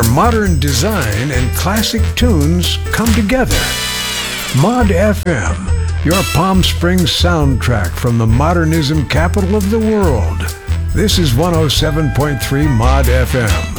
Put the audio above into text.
modern design and classic tunes come together. Mod FM, your Palm Springs soundtrack from the modernism capital of the world. This is 107.3 Mod FM.